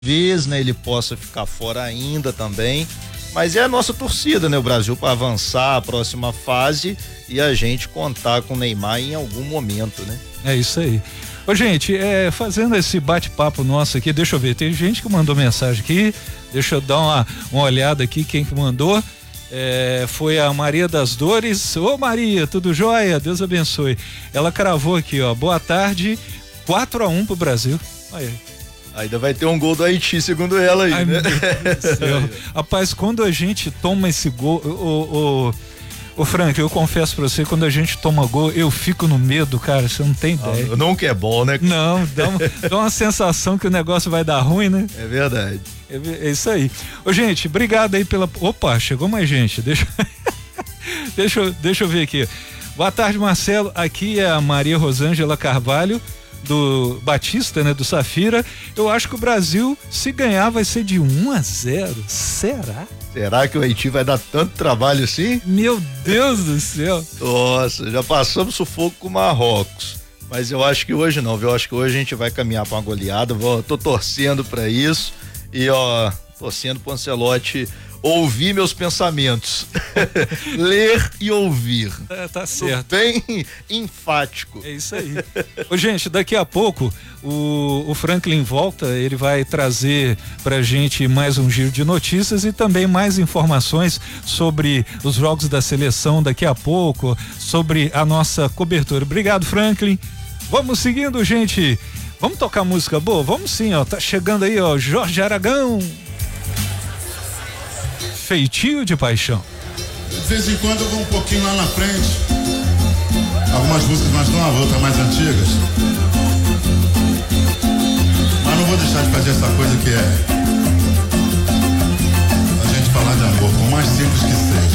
talvez, né, ele possa ficar fora ainda também. Mas é a nossa torcida, né? O Brasil para avançar a próxima fase e a gente contar com o Neymar em algum momento, né? É isso aí. Ô, gente, fazendo esse bate-papo nosso aqui, deixa eu ver, tem gente que mandou mensagem aqui, deixa eu dar uma olhada aqui, quem que mandou, foi a Maria das Dores. Ô, Maria, tudo jóia? Deus abençoe. Ela cravou aqui, ó, boa tarde, 4-1 pro Brasil. Olha aí. Ainda vai ter um gol do Haiti, segundo ela aí, né? Rapaz, quando a gente toma esse gol, ô Frank, eu confesso pra você, quando a gente toma gol, eu fico no medo, cara, você não tem ideia. Nunca é bom, né? Não, dá uma sensação que o negócio vai dar ruim, né? É verdade. É isso aí. Ô, gente, obrigado aí pela... Opa, chegou mais gente, deixa eu ver aqui. Boa tarde, Marcelo, aqui é a Maria Rosângela Carvalho, do Batista, né, do Safira. Eu acho que o Brasil, se ganhar, vai ser de 1-0. Será? Será que o Haiti vai dar tanto trabalho assim? Meu Deus do céu. Nossa, já passamos sufoco com o Marrocos, mas eu acho que hoje não, viu? Eu acho que hoje a gente vai caminhar para uma goleada. Tô torcendo para isso e torcendo pro Ancelotti ouvir meus pensamentos. Ler e ouvir. Tá certo. Bem enfático. É isso aí. Ô, gente, daqui a pouco o Franklin volta, ele vai trazer pra gente mais um giro de notícias e também mais informações sobre os jogos da seleção daqui a pouco, sobre a nossa cobertura. Obrigado, Franklin. Vamos seguindo, gente. Vamos tocar música boa? Vamos sim, ó. Tá chegando aí, ó, Jorge Aragão. Feitio de Paixão. De vez em quando eu vou um pouquinho lá na frente. Algumas músicas mais novas, outras mais antigas. Mas não vou deixar de fazer essa coisa que é a gente falar de amor, por mais simples que seja.